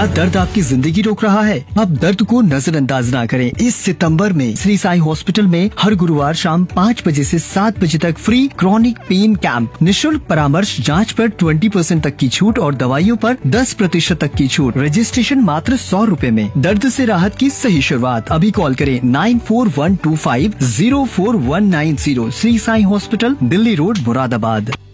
क्या दर्द आपकी जिंदगी रोक रहा है? अब दर्द को नजरअंदाज ना करें। इस सितंबर में श्री साई हॉस्पिटल में हर गुरुवार शाम 5 बजे से 7 बजे तक फ्री क्रॉनिक पेन कैंप, निशुल्क परामर्श, जांच पर 20% तक की छूट और दवाइयों पर 10% तक की छूट। रजिस्ट्रेशन मात्र 100 रूपए में। दर्द से राहत की सही शुरुआत। अभी कॉल करें 9412504190। Shri Sai hospital, Delhi road, Moradabad.